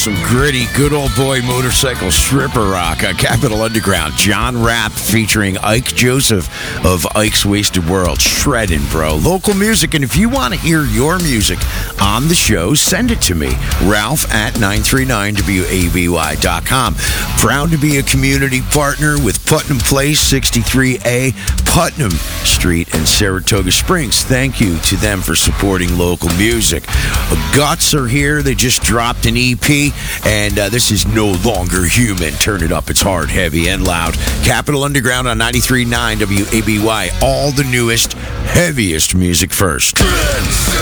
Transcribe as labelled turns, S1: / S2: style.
S1: some gritty, good old boy motorcycle stripper rock on Capital Underground. John Rapp featuring Ike Joseph of Ike's Wasted World. Shredding, bro. Local music, and if you want to hear your music on the show, send it to me. Ralph at 939waby.com. Proud to be a community partner with Putnam Place, 63A Putnam Street in Saratoga Springs. Thank you to them for supporting local music. Guts are here. They just dropped an EP, and this is No Longer Human. Turn it up. It's hard, heavy, and loud. Capital Underground on 93.9 WABY. All the newest, heaviest music first.